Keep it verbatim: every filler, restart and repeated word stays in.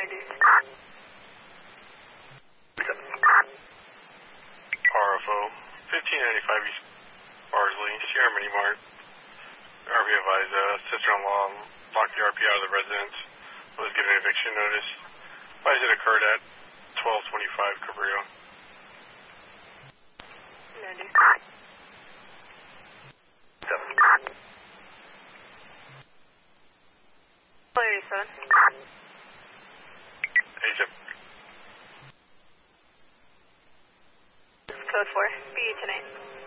R F O, fifteen ninety-five East Barsley, Sierra Mini Mart. R V advised uh, sister-in-law locked the R P out of the residence, was given eviction notice. Advised it occurred at twelve twenty-five Cabrillo. ninety. eighty-seven. eighty-seven. Code four, B tonight.